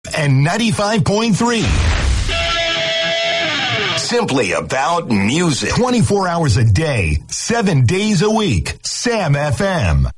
and 95.3. Simply about music. 24 hours a day, 7 days a week. Sam FM.